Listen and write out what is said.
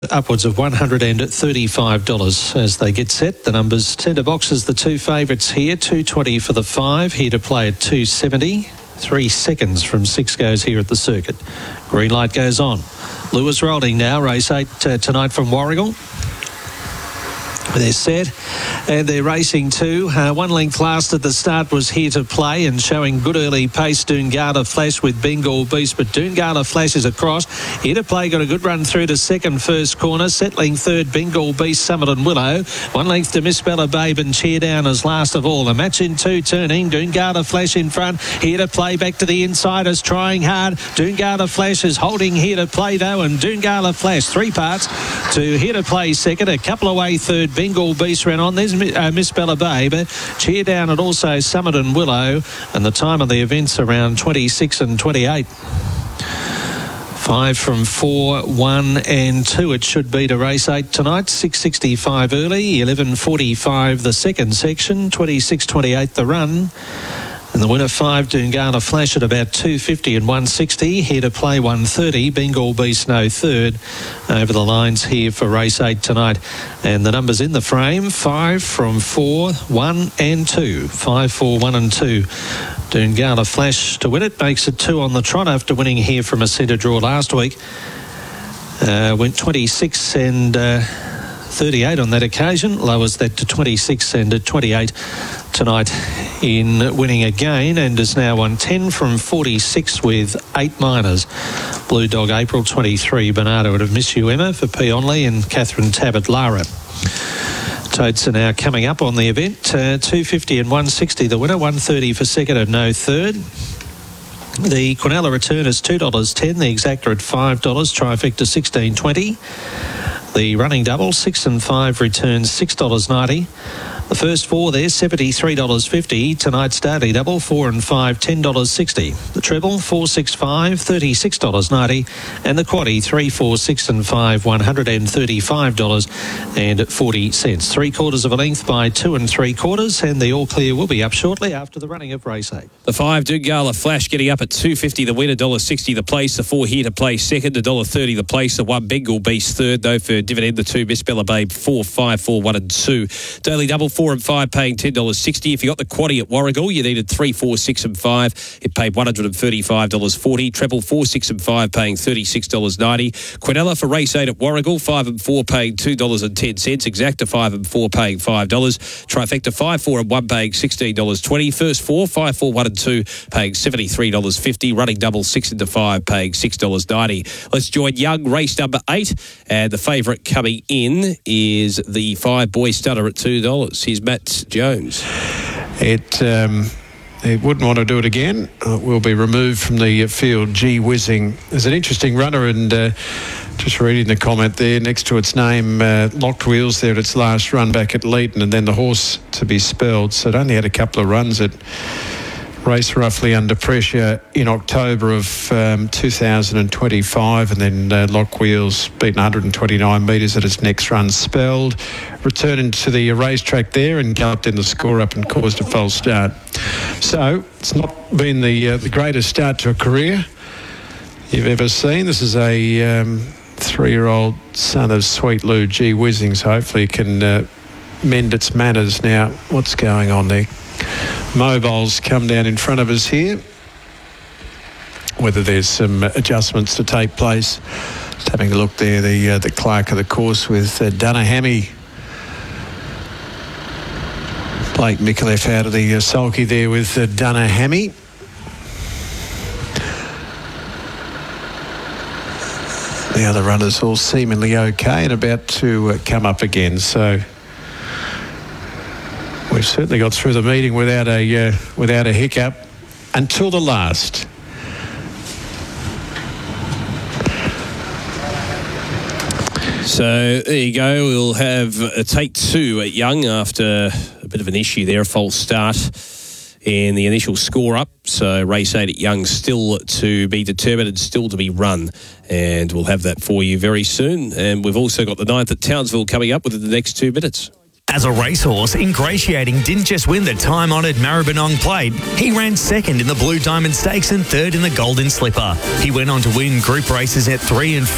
upwards of $135 as they get set. The numbers centre boxes, the two favourites here, $2.20 for the 5, here to play at $2.70. 3 seconds from 6 goes here at the circuit. Green light goes on. Lewis rolling now, race 8 tonight from Warragul. They're set and they're racing too. 1 length last at the start was here to play and showing good early pace. Doongala Flash with Bengal Beast, but Doongala Flash is across. Here to play, got a good run through to second first corner. Settling third, Bengal Beast, Summit and Willow. 1 length to Miss Bella Babe and Cheer Down as last of all. A match in 2 turning. Doongala Flash in front. Here to play back to the insiders, trying hard. Doongala Flash is holding here to play though, and Doongala Flash 3 parts to here to play second. A couple away third. Bengal Beast ran on. There's Miss Bella Babe. Cheer Down and also Summit and Willow. And the time of the event's around 26 and 28. 5 from 4, 1 and 2 it should be to race 8 tonight. 6.65 early, 11.45 the second section, 26.28 the run. And the winner 5, Doongala Flash at about 2.50 and 1.60. Here to play 1.30. Bengal Beast no third. Over the lines here for race 8 tonight. And the numbers in the frame, 5 from 4, 1 and 2. 5, 4, 1 and 2. Doongala Flash to win it. Makes it 2 on the trot after winning here from a centre draw last week. Went 26 and 38 on that occasion. Lowers that to 26 and at 28 tonight in winning again, and is now won 10 from 46 with 8 minors. Blue Dog April 23, Bernardo at Miss You Emma for P. Onley and Catherine Tabbert Lara. Totes are now coming up on the event. 2.50 and 1.60 the winner, 1.30 for second and no third. The Quinella return is $2.10, the exacta at $5, trifecta $16.20. The running double, 6 and 5 returns $6.90. The first 4 there, $73.50. Tonight's daily double, 4 and 5, $10.60. The treble, 4, 6, 5, $36.90. And the quaddie, 3, 4, 6 and 5, $135.40. 3/4 of a length by 2 3/4. And the all clear will be up shortly after the running of race 8. The 5, Doongala Flash, getting up at $2.50 the winner, $1.60 the place. The 4 here to play second, $1.30 the place. The 1, Bengal Beast third, though for dividend. The 2, Miss Bella Babe, 4, 5, 4, 1 and 2. Daily double, 4 and 5 paying $10.60. If you got the quaddie at Warragul, you needed 3, 4, 6 and 5. It paid $135.40. Treble 4, 6 and 5 paying $36.90. Quinella for race 8 at Warragul, 5 and 4 paying $2.10. Exacta 5 and 4 paying $5. Trifecta 5, 4 and 1 paying $16.20. First 4, 5, 4, 1 and 2 paying $73.50. Running double 6 into 5 paying $6.90. Let's join Young, race number 8. And the favourite coming in is the 5 Boy Stunner at $2. Here's Matt Jones. It wouldn't want to do it again. It will be removed from the field. G Whizzing is an interesting runner, and just reading the comment there next to its name, locked wheels there at its last run back at Leeton, and then the horse to be spelled. So it only had a couple of runs at race roughly under pressure in October of 2025, and then lock wheels beaten 129 metres at its next run spelled, returning to the racetrack there and galloped in the score up and caused a false start. So it's not been the greatest start to a career you've ever seen. This is a 3-year-old son of Sweet Lou, G Whizzing, so hopefully it can mend its manners. Now, what's going on there? Mobiles come down in front of us here. Whether there's some adjustments to take place. Just having a look there, the clerk of the course with Dunahammy. Blake Micallef out of the sulky there with Dunahammy. The other runners all seemingly okay and about to come up again. So we've certainly got through the meeting without a hiccup until the last. So there you go. We'll have a take 2 at Young after a bit of an issue there, a false start in the initial score up. So race 8 at Young still to be determined and still to be run. And we'll have that for you very soon. And we've also got the 9th at Townsville coming up within the next 2 minutes. As a racehorse, Ingratiating didn't just win the time-honoured Maribyrnong Plate. He ran second in the Blue Diamond Stakes and third in the Golden Slipper. He went on to win group races at 3 and